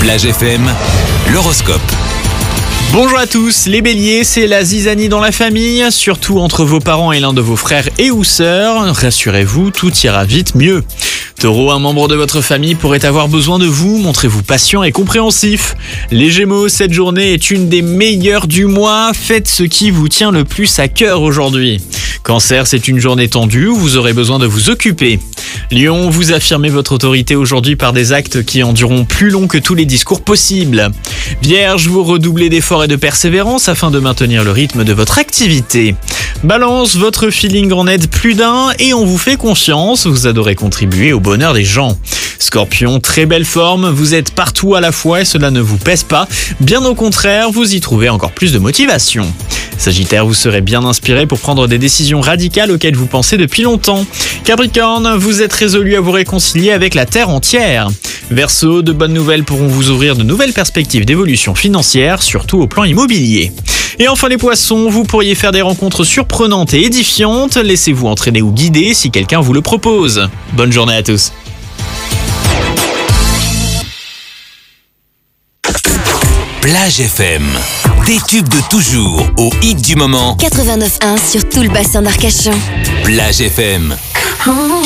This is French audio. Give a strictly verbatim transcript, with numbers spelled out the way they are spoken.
Plage F M, l'horoscope. Bonjour à tous, les béliers, c'est la zizanie dans la famille, surtout entre vos parents et l'un de vos frères et ou sœurs. Rassurez-vous, tout ira vite mieux. Taureau, un membre de votre famille pourrait avoir besoin de vous, montrez-vous patient et compréhensif. Les gémeaux, cette journée est une des meilleures du mois, faites ce qui vous tient le plus à cœur aujourd'hui. Cancer, c'est une journée tendue où vous aurez besoin de vous occuper. Lion, vous affirmez votre autorité aujourd'hui par des actes qui en dureront plus long que tous les discours possibles. Vierge, vous redoublez d'efforts et de persévérance afin de maintenir le rythme de votre activité. Balance, votre feeling en aide plus d'un et on vous fait confiance, vous adorez contribuer au bonheur des gens. Scorpion, très belle forme, vous êtes partout à la fois et cela ne vous pèse pas. Bien au contraire, vous y trouvez encore plus de motivation. Sagittaire, vous serez bien inspiré pour prendre des décisions radicales auxquelles vous pensez depuis longtemps. Capricorne, vous êtes résolu à vous réconcilier avec la terre entière. Verseau, de bonnes nouvelles pourront vous ouvrir de nouvelles perspectives d'évolution financière, surtout au plan immobilier. Et enfin les poissons, vous pourriez faire des rencontres surprenantes et édifiantes. Laissez-vous entraîner ou guider si quelqu'un vous le propose. Bonne journée à tous. Plage F M, des tubes de toujours au hit du moment. quatre-vingt-neuf virgule un sur tout le bassin d'Arcachon. Plage F M.